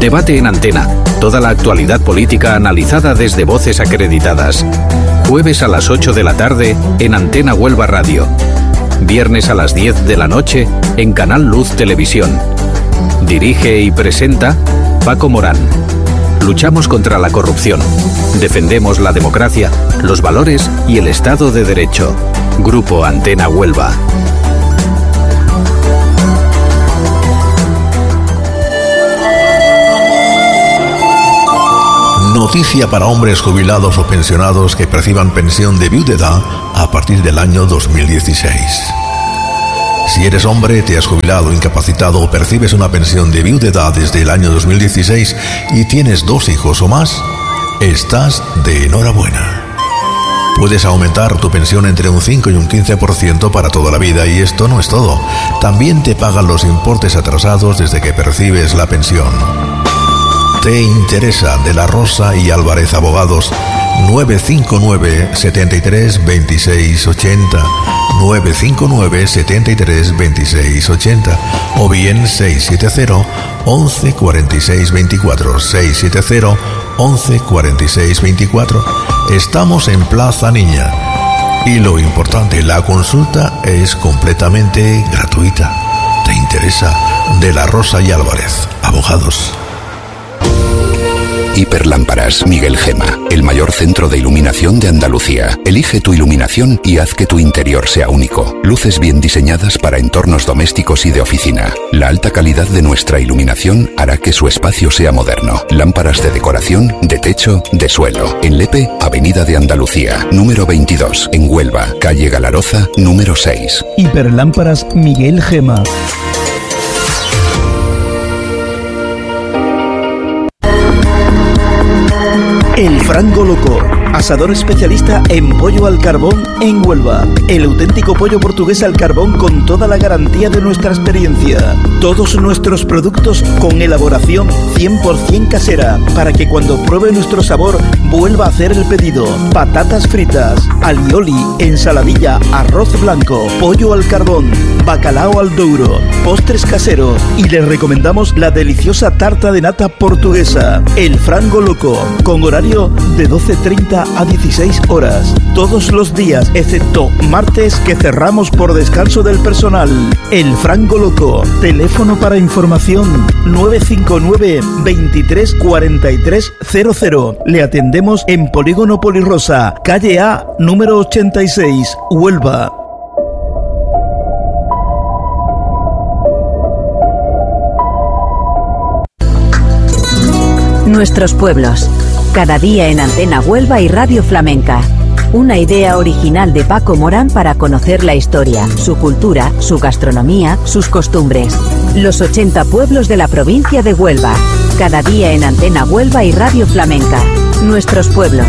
Debate en Antena. Toda la actualidad política analizada desde voces acreditadas. Jueves a las 8 de la tarde en Antena Huelva Radio. Viernes a las 10 de la noche en Canal Luz Televisión. Dirige y presenta Paco Morán. Luchamos contra la corrupción. Defendemos la democracia, los valores y el Estado de Derecho. Grupo Antena Huelva. Noticia para hombres jubilados o pensionados que perciban pensión de viudedad a partir del año 2016. Si eres hombre, te has jubilado, incapacitado o percibes una pensión de viudedad desde el año 2016 y tienes 2 hijos o más, estás de enhorabuena. Puedes aumentar tu pensión entre un 5 y un 15% para toda la vida, y esto no es todo. También te pagan los importes atrasados desde que percibes la pensión. ¿Te interesa? De la Rosa y Álvarez Abogados, 959 73 26 80, 959 73 26 80, o bien 670 11 46 24, 670 11 46 24. Estamos en Plaza Niña. Y lo importante, la consulta es completamente gratuita. ¿Te interesa? De la Rosa y Álvarez Abogados. Hiperlámparas Miguel Gema, el mayor centro de iluminación de Andalucía. Elige tu iluminación y haz que tu interior sea único. Luces bien diseñadas para entornos domésticos y de oficina. La alta calidad de nuestra iluminación hará que su espacio sea moderno. Lámparas de decoración, de techo, de suelo. En Lepe, Avenida de Andalucía, número 22. En Huelva, calle Galaroza, número 6. Hiperlámparas Miguel Gema. El Frango Loco, asador especialista en pollo al carbón en Huelva. El auténtico pollo portugués al carbón con toda la garantía de nuestra experiencia. Todos nuestros productos con elaboración 100% casera, para que cuando pruebe nuestro sabor vuelva a hacer el pedido. Patatas fritas, alioli, ensaladilla, arroz blanco, pollo al carbón, bacalao al douro, postres caseros, y les recomendamos la deliciosa tarta de nata portuguesa. El Frango Loco, con horario de 12:30 a 16 horas. Todos los días, excepto martes, que cerramos por descanso del personal. El Frango Loco. Teléfono para información 959 23 43 00. Le atendemos en Polígono Polirosa, calle A, número 86, Huelva. Nuestros pueblos. Cada día en Antena Huelva y Radio Flamenca. Una idea original de Paco Morán para conocer la historia, su cultura, su gastronomía, sus costumbres. Los 80 pueblos de la provincia de Huelva. Cada día en Antena Huelva y Radio Flamenca. Nuestros pueblos.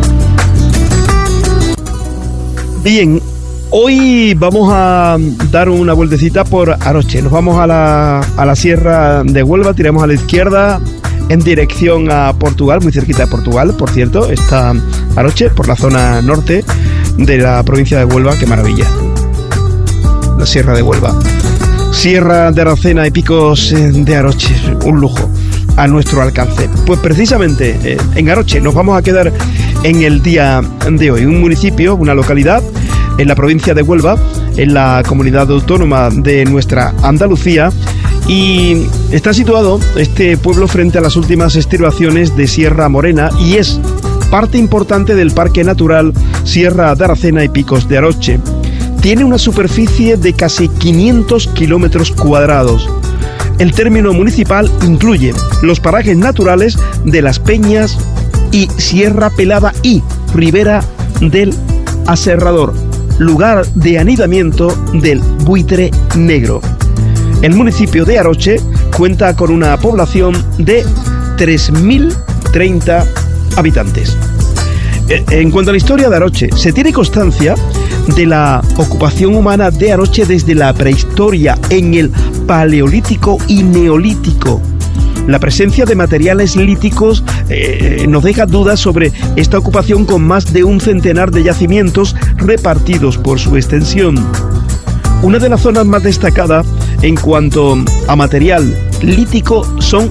Bien, hoy vamos a dar una vueltecita por Aroche. Nos vamos a la sierra de Huelva, tiramos a la izquierda en dirección a Portugal, muy cerquita de Portugal, por cierto, está Aroche, por la zona norte de la provincia de Huelva. ¡Qué maravilla! La sierra de Huelva. Sierra de Aracena y picos de Aroche, un lujo a nuestro alcance. Pues precisamente en Aroche nos vamos a quedar en el día de hoy. Un municipio, una localidad en la provincia de Huelva, en la comunidad autónoma de nuestra Andalucía. Y está situado este pueblo frente a las últimas estribaciones de Sierra Morena y es parte importante del Parque Natural Sierra de Aracena y Picos de Aroche. Tiene una superficie de casi 500 kilómetros cuadrados. El término municipal incluye los parajes naturales de Las Peñas y Sierra Pelada y Ribera del Aserrador, lugar de anidamiento del buitre negro. El municipio de Aroche cuenta con una población de 3.030 habitantes. En cuanto a la historia de Aroche, se tiene constancia de la ocupación humana de Aroche desde la prehistoria, en el Paleolítico y Neolítico. La presencia de materiales líticos nos deja dudas sobre esta ocupación, con más de un centenar de yacimientos repartidos por su extensión. Una de las zonas más destacadas en cuanto a material lítico son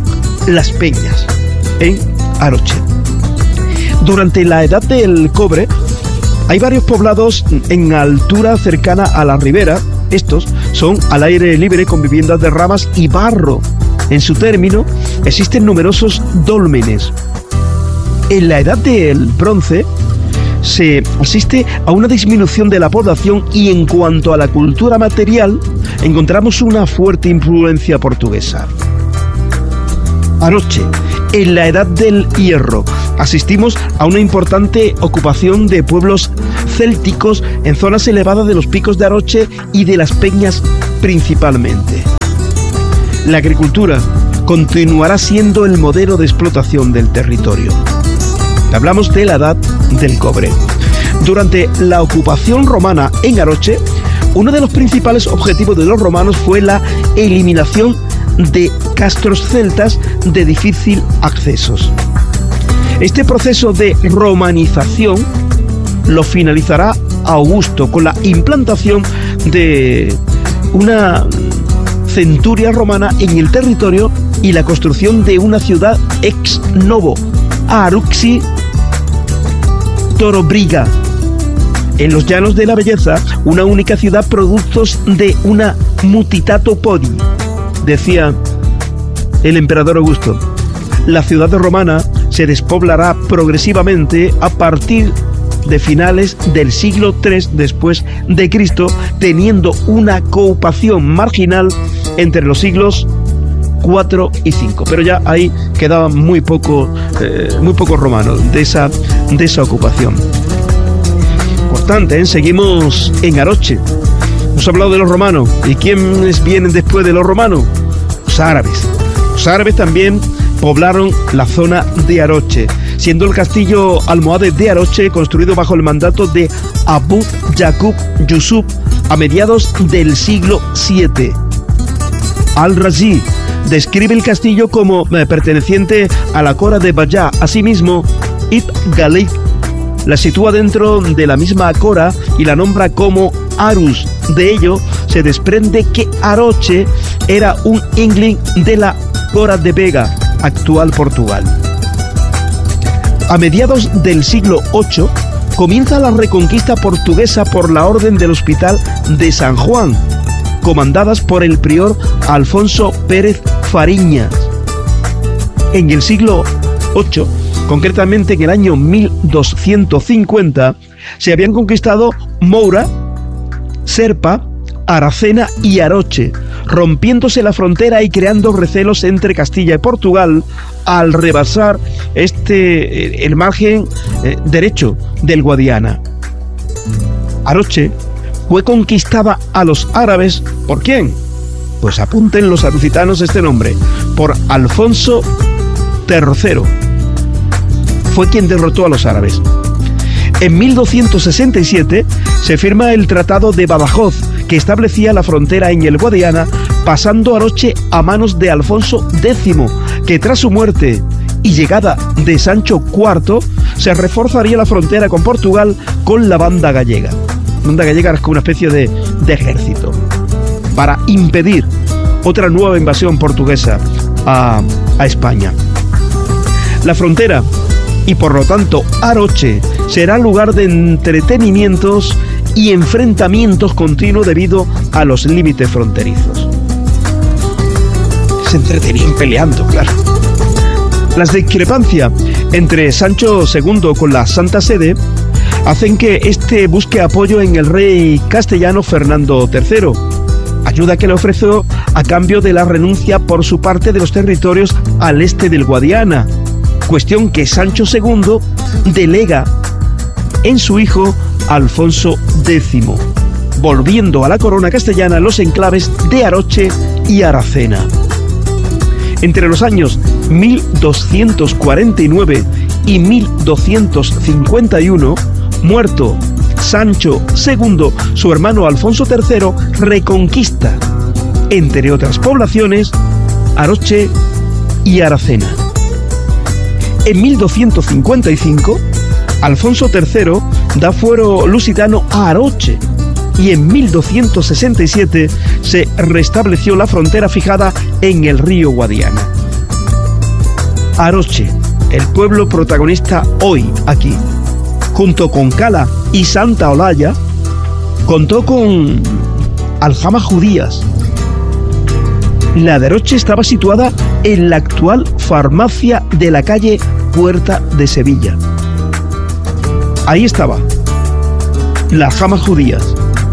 Las Peñas, en Aroche. Durante la Edad del Cobre, hay varios poblados en altura cercana a la ribera. Estos son al aire libre con viviendas de ramas y barro. En su término existen numerosos dólmenes. En la Edad del Bronce se asiste a una disminución de la población y en cuanto a la cultura material encontramos una fuerte influencia portuguesa. Aroche. En la Edad del Hierro asistimos a una importante ocupación de pueblos célticos en zonas elevadas de los picos de Aroche y de las Peñas principalmente. La agricultura continuará siendo el modelo de explotación del territorio. Hablamos de la Edad del Cobre. Durante la ocupación romana en Aroche, uno de los principales objetivos de los romanos fue la eliminación de castros celtas de difícil acceso. Este proceso de romanización lo finalizará Augusto con la implantación de una centuria romana en el territorio y la construcción de una ciudad ex novo, Aruxi Torobriga, en los llanos de la belleza, una única ciudad productos de una mutitato podi, decía el emperador Augusto. La ciudad romana se despoblará progresivamente a partir de finales del siglo III después de Cristo, teniendo una coocupación marginal entre los siglos IV y V. Pero ya ahí quedaban muy pocos romanos de esa ocupación. Importante, seguimos en Aroche. Hemos hablado de los romanos. ¿Y quiénes vienen después de los romanos? Los árabes. Los árabes también poblaron la zona de Aroche, siendo el castillo almohade de Aroche construido bajo el mandato de Abu Yaqub Yusuf a mediados del siglo VII. Al-Razi describe el castillo como perteneciente a la Cora de Bayá. Asimismo, Ibn Ghalib la sitúa dentro de la misma Cora y la nombra como Arus. De ello se desprende que Aroche era un ingling de la Cora de Vega, actual Portugal. A mediados del siglo VIII comienza la reconquista portuguesa por la Orden del Hospital de San Juan, comandadas por el prior Alfonso Pérez Fariñas. En el siglo VIII, concretamente en el año 1250, se habían conquistado Moura, Serpa, Aracena y Aroche, rompiéndose la frontera y creando recelos entre Castilla y Portugal al rebasar el margen derecho del Guadiana. Aroche fue conquistada a los árabes, ¿por quién? Pues apunten los arusitanos este nombre, por Alfonso III. Fue quien derrotó a los árabes. En 1267 se firma el Tratado de Badajoz, que establecía la frontera en el Guadiana, pasando Aroche a manos de Alfonso X, que tras su muerte y llegada de Sancho IV, se reforzaría la frontera con Portugal con la Banda Gallega. La Banda Gallega era como una especie de ejército, para impedir otra nueva invasión portuguesa a España. La frontera, y por lo tanto Aroche, será lugar de entretenimientos y enfrentamientos continuos debido a los límites fronterizos. Se entretenían peleando, claro. Las discrepancias entre Sancho II con la Santa Sede hacen que éste busque apoyo en el rey castellano Fernando III, ayuda que le ofreció a cambio de la renuncia por su parte de los territorios al este del Guadiana, cuestión que Sancho II delega en su hijo Alfonso X, volviendo a la corona castellana los enclaves de Aroche y Aracena. Entre los años 1249 y 1251, muerto Sancho II, su hermano Alfonso III reconquista, entre otras poblaciones, Aroche y Aracena. En 1255, Alfonso III da fuero lusitano a Aroche y en 1267 se restableció la frontera fijada en el río Guadiana. Aroche, el pueblo protagonista hoy aquí, junto con Cala y Santa Olalla, contó con aljamas judías. La de Aroche estaba situada en la actual farmacia de la calle Puerta de Sevilla. Ahí estaba, las aljamas judías,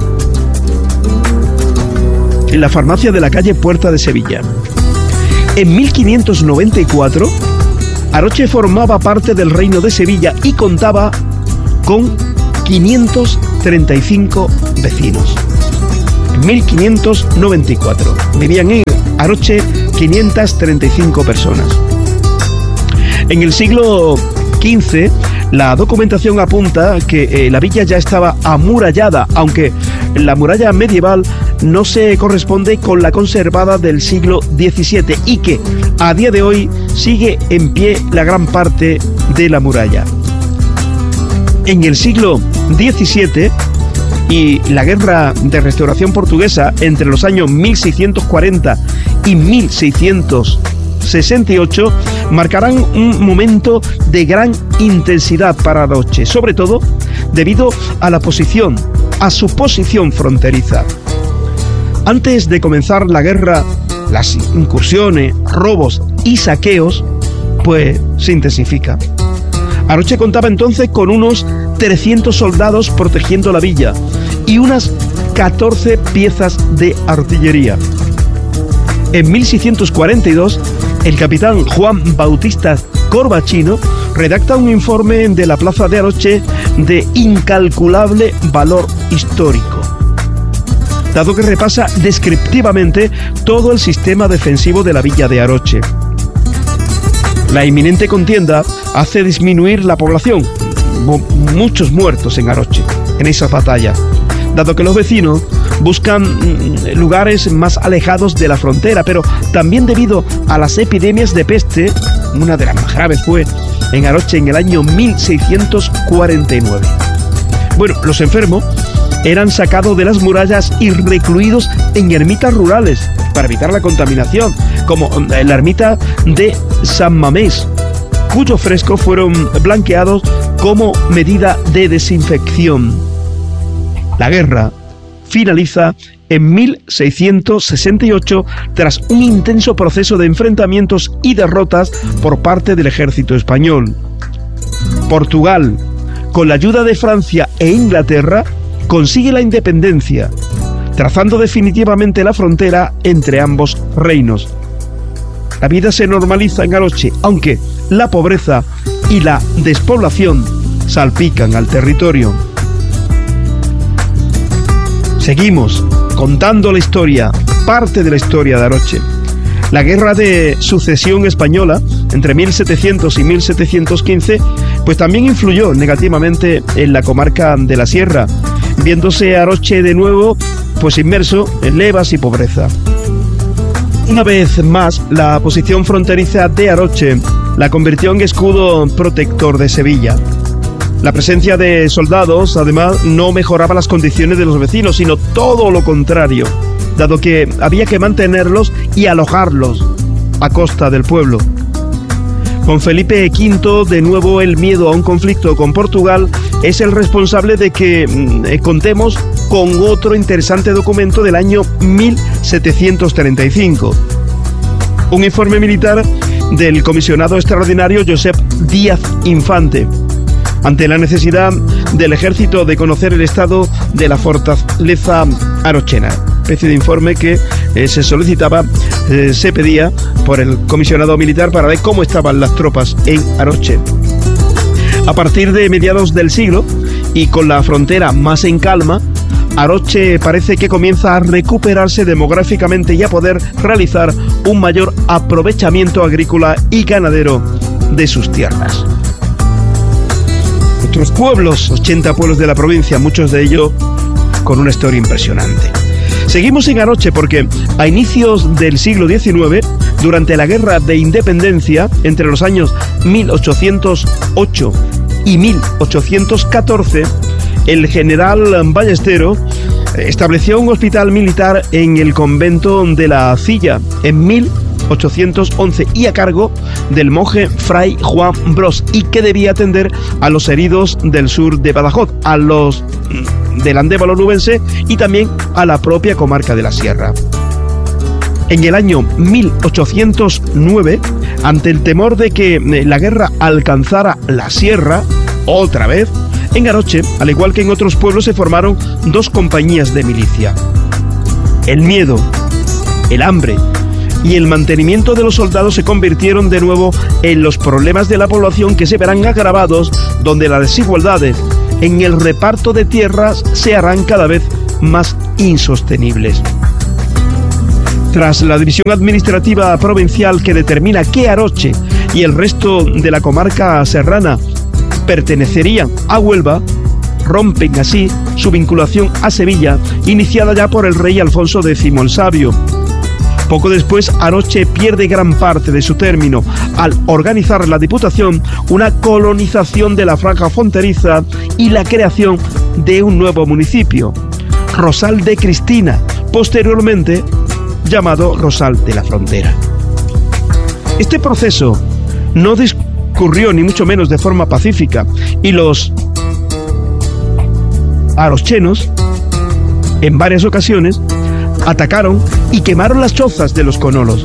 en la farmacia de la calle Puerta de Sevilla. En 1594, Aroche formaba parte del reino de Sevilla y contaba con 535 vecinos. En 1594 vivían en Aroche 535 personas. En el siglo XV, la documentación apunta que la villa ya estaba amurallada, aunque la muralla medieval no se corresponde con la conservada del siglo XVII y que a día de hoy sigue en pie la gran parte de la muralla. En el siglo XVII y la guerra de restauración portuguesa entre los años 1640 y 1668 marcarán un momento de gran intensidad para Aroche, sobre todo debido a su posición fronteriza. Antes de comenzar la guerra, las incursiones, robos y saqueos, pues se intensifican. Aroche contaba entonces con unos 300 soldados protegiendo la villa y unas 14 piezas de artillería. En 1642, el capitán Juan Bautista Corvachino redacta un informe de la plaza de Aroche de incalculable valor histórico, dado que repasa descriptivamente todo el sistema defensivo de la villa de Aroche. La inminente contienda hace disminuir la población, muchos muertos en Aroche, en esas batallas, dado que los vecinos buscan lugares más alejados de la frontera, pero también debido a las epidemias de peste, una de las más graves fue en Aroche en el año 1649. Bueno, los enfermos eran sacados de las murallas y recluidos en ermitas rurales para evitar la contaminación, como la ermita de San Mamés, cuyos frescos fueron blanqueados como medida de desinfección. La guerra finaliza en 1668 tras un intenso proceso de enfrentamientos y derrotas por parte del ejército español. Portugal, con la ayuda de Francia e Inglaterra, consigue la independencia, trazando definitivamente la frontera entre ambos reinos. La vida se normaliza en Aroche, aunque la pobreza y la despoblación salpican al territorio. Seguimos contando la historia, parte de la historia de Aroche. La guerra de sucesión española entre 1700 y 1715 pues también influyó negativamente en la comarca de la Sierra, viéndose Aroche de nuevo pues inmerso en levas y pobreza. Una vez más, la posición fronteriza de Aroche la convirtió en escudo protector de Sevilla. La presencia de soldados, además, no mejoraba las condiciones de los vecinos, sino todo lo contrario, dado que había que mantenerlos y alojarlos a costa del pueblo. Con Felipe V, de nuevo, el miedo a un conflicto con Portugal es el responsable de que contemos con otro interesante documento del año 1735. Un informe militar del comisionado extraordinario Josep Díaz Infante, ante la necesidad del ejército de conocer el estado de la fortaleza arochena. Especie de informe que se solicitaba, se pedía por el comisionado militar para ver cómo estaban las tropas en Aroche. A partir de mediados del siglo y con la frontera más en calma, Aroche parece que comienza a recuperarse demográficamente y a poder realizar un mayor aprovechamiento agrícola y ganadero de sus tierras. Otros pueblos, 80 pueblos de la provincia, muchos de ellos con una historia impresionante. Seguimos en Aroche porque a inicios del siglo XIX, durante la Guerra de Independencia, entre los años 1808 y 1814, el general Ballesteros estableció un hospital militar en el convento de la Cilla en 1814. 1811 y a cargo del monje Fray Juan Bros, y que debía atender a los heridos del sur de Badajoz, a los del Andévalo nubense y también a la propia comarca de la Sierra. En el año 1809, ante el temor de que la guerra alcanzara la Sierra, otra vez, en Aroche, al igual que en otros pueblos, se formaron dos compañías de milicia. El miedo, el hambre y el mantenimiento de los soldados se convirtieron de nuevo en los problemas de la población, que se verán agravados donde las desigualdades en el reparto de tierras se harán cada vez más insostenibles. Tras la división administrativa provincial que determina que Aroche y el resto de la comarca serrana pertenecerían a Huelva, rompen así su vinculación a Sevilla, iniciada ya por el rey Alfonso X el Sabio. Poco después, Aroche pierde gran parte de su término al organizar la Diputación una colonización de la franja fronteriza y la creación de un nuevo municipio, Rosal de Cristina, posteriormente llamado Rosal de la Frontera. Este proceso no discurrió ni mucho menos de forma pacífica, y los arochenos en varias ocasiones atacaron y quemaron las chozas de los conolos.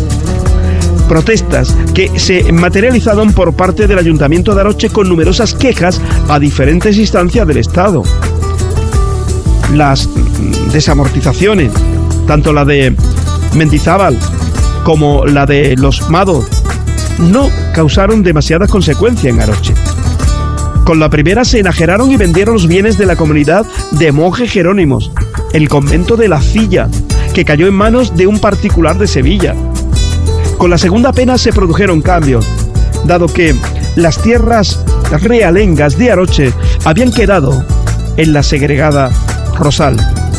Protestas que se materializaron por parte del Ayuntamiento de Aroche con numerosas quejas a diferentes instancias del Estado. Las desamortizaciones, tanto la de Mendizábal como la de los Mados, no causaron demasiadas consecuencias en Aroche. Con la primera se enajenaron y vendieron los bienes de la comunidad de monjes jerónimos, el convento de la Cilla, que cayó en manos de un particular de Sevilla. Con la segunda apenas se produjeron cambios, dado que las tierras realengas de Aroche habían quedado en la segregada Rosal.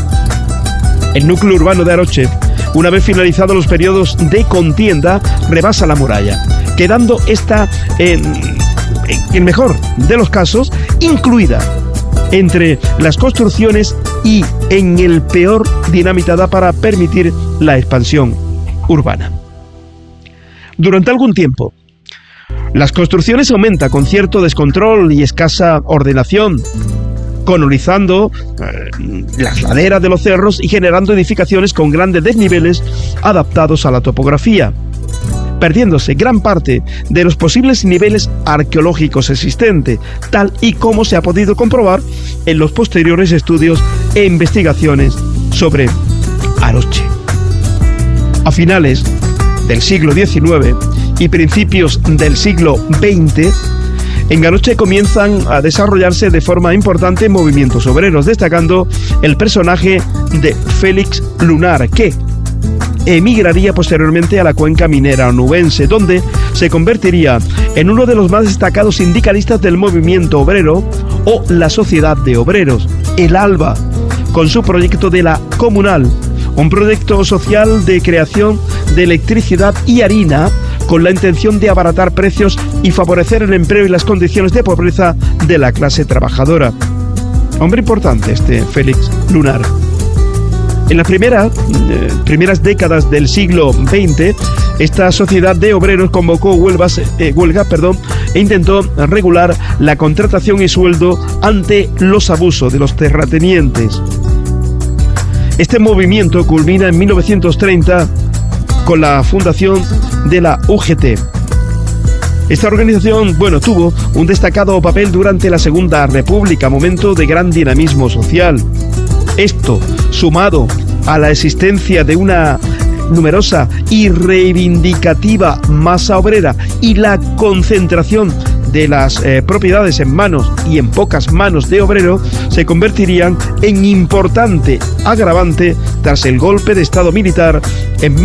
El núcleo urbano de Aroche, una vez finalizados los periodos de contienda, rebasa la muralla, quedando esta, en el mejor de los casos, incluida entre las construcciones y, en el peor, dinamitada para permitir la expansión urbana. Durante algún tiempo, las construcciones aumentan con cierto descontrol y escasa ordenación, colonizando las laderas de los cerros y generando edificaciones con grandes desniveles adaptados a la topografía, perdiéndose gran parte de los posibles niveles arqueológicos existentes, tal y como se ha podido comprobar en los posteriores estudios e investigaciones sobre Aroche. A finales del siglo XIX y principios del siglo XX, en Aroche comienzan a desarrollarse de forma importante movimientos obreros, destacando el personaje de Félix Lunar, que emigraría posteriormente a la cuenca minera onubense, donde se convertiría en uno de los más destacados sindicalistas del movimiento obrero o la Sociedad de Obreros, el ALBA, con su proyecto de la Comunal, un proyecto social de creación de electricidad y harina con la intención de abaratar precios y favorecer el empleo y las condiciones de pobreza de la clase trabajadora. Hombre importante este Félix Lunar. En las primeras décadas del siglo XX, esta sociedad de obreros convocó huelga e intentó regular la contratación y sueldo ante los abusos de los terratenientes. Este movimiento culmina en 1930 con la fundación de la UGT. Esta organización, tuvo un destacado papel durante la Segunda República, momento de gran dinamismo social. Esto, sumado a la existencia de una numerosa y reivindicativa masa obrera y la concentración de las propiedades en manos y en pocas manos de obreros, se convertirían en importante agravante tras el golpe de Estado militar en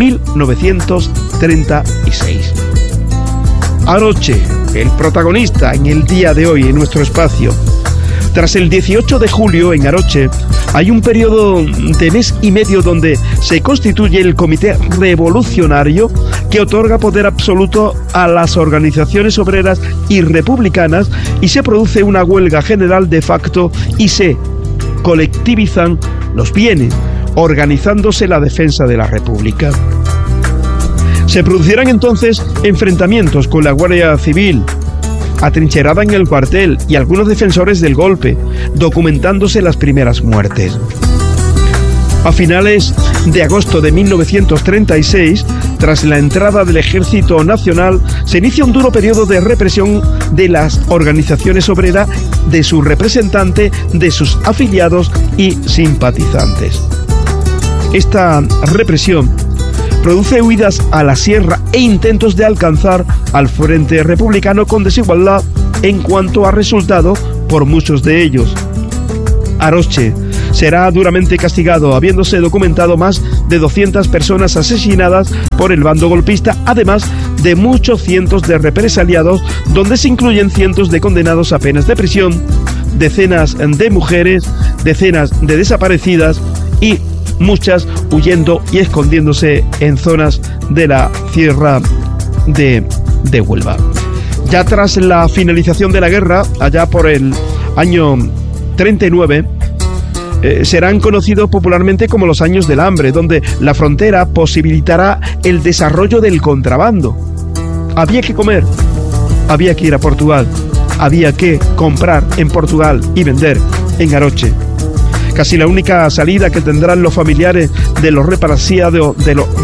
1936. Aroche, el protagonista en el día de hoy en nuestro espacio. Tras el 18 de julio en Aroche hay un periodo de mes y medio donde se constituye el Comité Revolucionario, que otorga poder absoluto a las organizaciones obreras y republicanas, y se produce una huelga general de facto y se colectivizan los bienes, organizándose la defensa de la República. Se producieran entonces enfrentamientos con la Guardia Civil, atrincherada en el cuartel, y algunos defensores del golpe, documentándose las primeras muertes. A finales de agosto de 1936, tras la entrada del Ejército Nacional, se inicia un duro periodo de represión de las organizaciones obreras, de su representante, de sus afiliados y simpatizantes. Esta represión produce huidas a la sierra e intentos de alcanzar al Frente Republicano, con desigualdad en cuanto a resultado por muchos de ellos. Aroche será duramente castigado, habiéndose documentado más de 200 personas asesinadas por el bando golpista, además de muchos cientos de represaliados, donde se incluyen cientos de condenados a penas de prisión, decenas de mujeres, decenas de desaparecidas y muchas huyendo y escondiéndose en zonas de la sierra de Huelva. Ya tras la finalización de la guerra, allá por el año 39, serán conocidos popularmente como los años del hambre, donde la frontera posibilitará el desarrollo del contrabando. Había que comer, había que ir a Portugal, había que comprar en Portugal y vender en Aroche. Casi la única salida que tendrán los familiares de los represaliados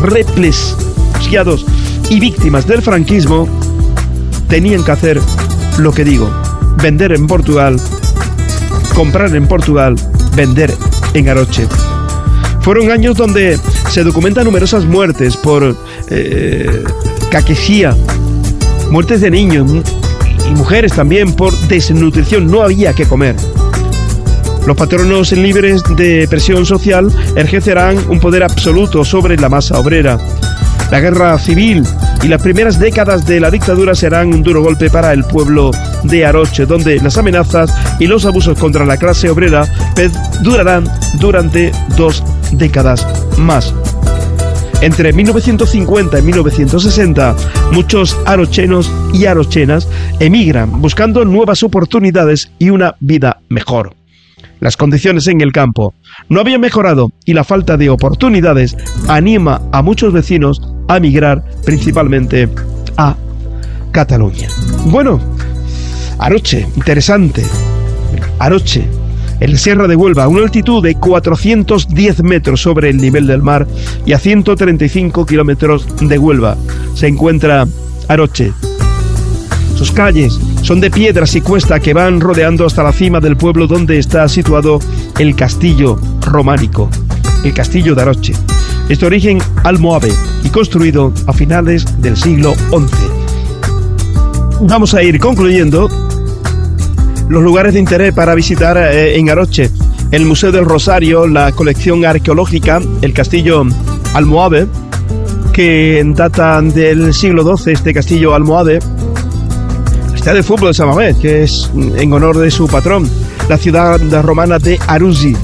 y víctimas del franquismo tenían que hacer lo que digo: vender en Portugal, comprar en Portugal, vender en Aroche. Fueron años donde se documentan numerosas muertes por caquexía, muertes de niños y mujeres también por desnutrición. No había que comer. Los patronos libres de presión social ejercerán un poder absoluto sobre la masa obrera. La guerra civil y las primeras décadas de la dictadura serán un duro golpe para el pueblo de Aroche, donde las amenazas y los abusos contra la clase obrera durarán durante 2 décadas más. Entre 1950 y 1960, muchos arochenos y arochenas emigran buscando nuevas oportunidades y una vida mejor. Las condiciones en el campo no habían mejorado y la falta de oportunidades anima a muchos vecinos a migrar principalmente a Cataluña. Bueno, Aroche, interesante. Aroche, en la Sierra de Huelva, a una altitud de 410 metros sobre el nivel del mar y a 135 kilómetros de Huelva, se encuentra Aroche. Sus calles son de piedras y cuesta que van rodeando hasta la cima del pueblo, donde está situado el castillo románico, el castillo de Aroche. Es de origen almohade y construido a finales del siglo XI. Vamos a ir concluyendo los lugares de interés para visitar en Aroche: el Museo del Rosario, la colección arqueológica, el castillo almohade, que data del siglo XII, este castillo almohade. El estadio de fútbol de San Mamés, que es en honor de su patrón, la ciudad romana de Arusi,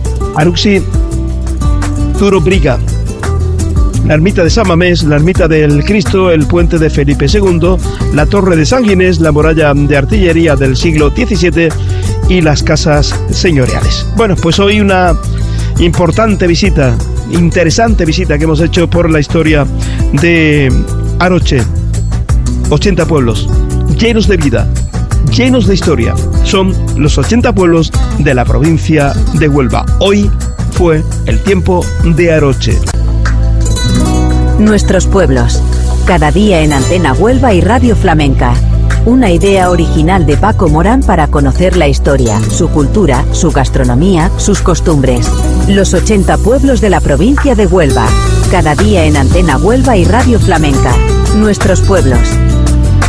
Turobriga, la ermita de San Mamés, la ermita del Cristo, el puente de Felipe II, la torre de San Ginés, la muralla de artillería del siglo XVII y las casas señoriales. Bueno, pues hoy una importante visita, interesante visita que hemos hecho por la historia de Aroche. 80 pueblos llenos de vida, llenos de historia. Son los 80 pueblos de la provincia de Huelva. Hoy fue el tiempo de Aroche. Nuestros pueblos. Cada día en Antena Huelva y Radio Flamenca. Una idea original de Paco Morán para conocer la historia, su cultura, su gastronomía, sus costumbres. Los 80 pueblos de la provincia de Huelva. Cada día en Antena Huelva y Radio Flamenca. Nuestros pueblos.